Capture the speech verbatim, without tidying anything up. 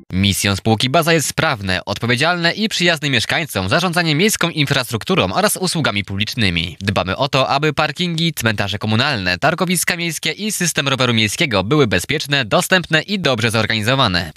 Misją spółki Baza jest sprawne, odpowiedzialne i przyjazne mieszkańcom zarządzanie miejską infrastrukturą oraz usługami publicznymi. Dbamy o to, aby parkingi, cmentarze komunalne, targowiska miejskie i system roweru miejskiego były bezpieczne, dostępne i dobrze zorganizowane.